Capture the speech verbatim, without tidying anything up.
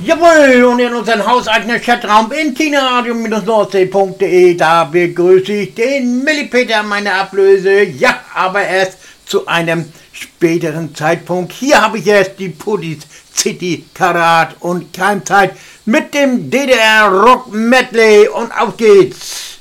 Jawohl, und in unserem hauseigenen Chatraum in kineradio-nordsee punkt de, da begrüße ich den Millipeter, meine Ablöse. Ja, aber erst zu einem späteren Zeitpunkt. Hier habe ich jetzt die Puttis, City, Karat und Keimzeit mit dem D D R Rock Medley und auf geht's.